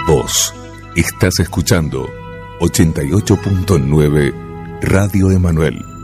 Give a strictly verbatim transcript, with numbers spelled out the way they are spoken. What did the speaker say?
Vos estás escuchando ochenta y ocho punto nueve Radio Emanuel.